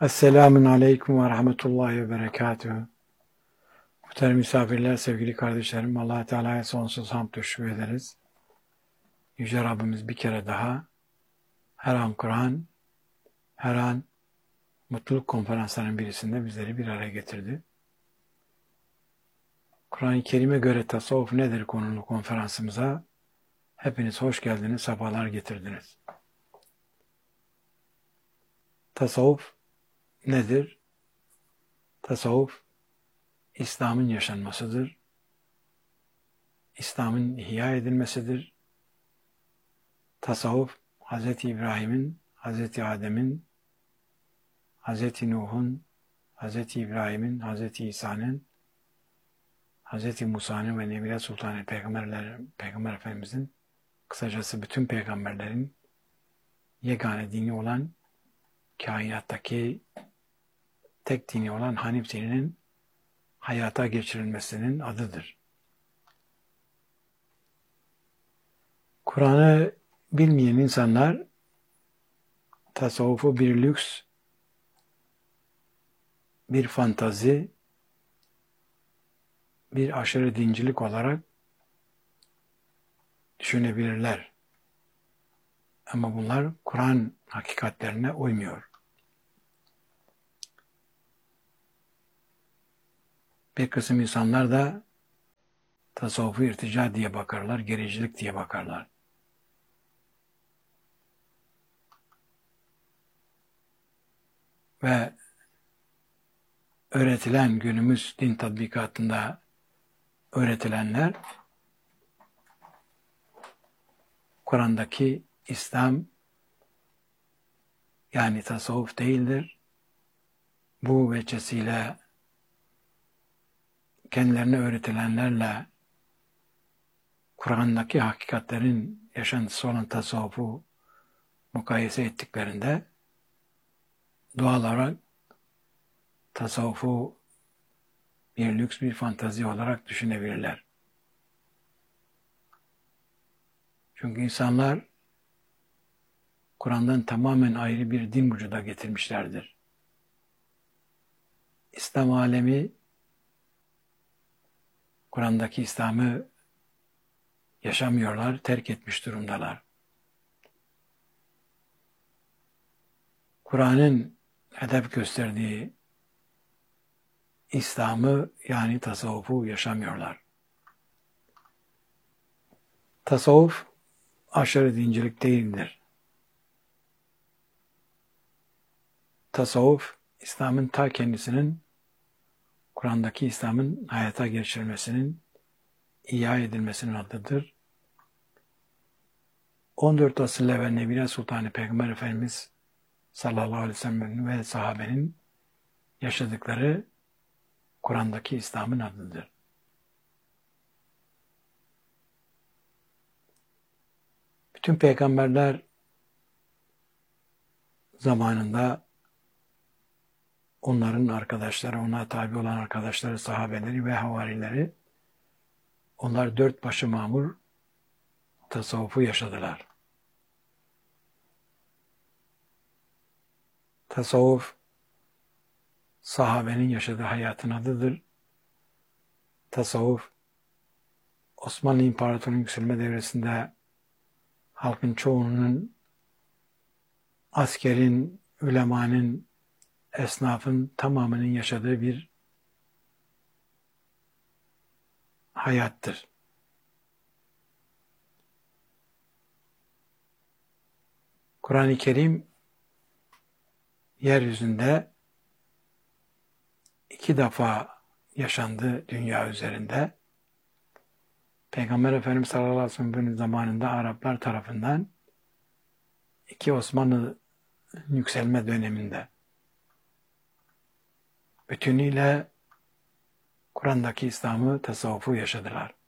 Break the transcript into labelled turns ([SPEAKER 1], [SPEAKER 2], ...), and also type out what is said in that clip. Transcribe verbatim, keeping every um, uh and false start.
[SPEAKER 1] Esselamun Aleyküm ve Rahmetullahi ve Berekatühü. Muhterem misafirler, sevgili kardeşlerim, Allah Teala'ya sonsuz hamd ve şükür ederiz. Yüce Rabbimiz bir kere daha her an Kur'an, her an mutluluk konferanslarının birisinde bizleri bir araya getirdi. Kur'an-ı Kerim'e göre tasavvuf nedir konulu konferansımıza hepiniz hoş geldiniz, sefalar getirdiniz. Tasavvuf nedir? Tasavvuf, İslam'ın yaşanmasıdır. İslam'ın ihya edilmesidir. Tasavvuf, Hz. İbrahim'in, Hz. Adem'in, Hz. Nuh'un, Hz. İbrahim'in, Hz. İsa'nın, Hz. Musa'nın ve Nebiler Sultanı Peygamberler, Peygamber Efendimiz'in, kısacası bütün peygamberlerin yegane dini olan, kainattaki tek dini olan Hanif dininin hayata geçirilmesinin adıdır. Kur'an'ı bilmeyen insanlar tasavvufu bir lüks, bir fantazi, bir aşırı dincilik olarak düşünebilirler. Ama bunlar Kur'an hakikatlerine uymuyor. Bir kısım insanlar da tasavvufu irtica diye bakarlar, gericilik diye bakarlar. Ve öğretilen günümüz din tatbikatında öğretilenler Kur'an'daki İslam yani tasavvuf değildir. Bu veçesiyle kendilerine öğretilenlerle Kur'an'daki hakikatlerin yaşantısı olan tasavvufu mukayese ettiklerinde doğal olarak tasavvufu bir lüks, bir fantazi olarak düşünebilirler. Çünkü insanlar Kur'an'dan tamamen ayrı bir din vücuda getirmişlerdir. İslam alemi Kur'an'daki İslam'ı yaşamıyorlar, terk etmiş durumdalar. Kur'an'ın hedef gösterdiği İslam'ı yani tasavvufu yaşamıyorlar. Tasavvuf aşırı dincilik değildir. Tasavvuf, İslam'ın ta kendisinin, Kur'an'daki İslam'ın hayata geçirilmesinin, ihya edilmesinin adıdır. on dört asıl evvel Nebiler Sultanı Peygamber Efendimiz sallallahu aleyhi ve sellem ve sahabenin yaşadıkları Kur'an'daki İslam'ın adıdır. Bütün peygamberler zamanında onların arkadaşları, ona tabi olan arkadaşları, sahabeleri ve havarileri, onlar dört başı mamur tasavvufu yaşadılar. Tasavvuf, sahabenin yaşadığı hayatın adıdır. Tasavvuf, Osmanlı İmparatorluğu'nun yükselme devresinde halkın çoğunun, askerin, ülemanın, esnafın tamamının yaşadığı bir hayattır. Kur'an-ı Kerim yeryüzünde iki defa yaşandı dünya üzerinde. Peygamber Efendimiz sallallahu aleyhi ve sellem zamanında Araplar tarafından, iki Osmanlı yükselme döneminde bütünüyle Kur'an'daki İslam'ı, tasavvufu yaşadılar.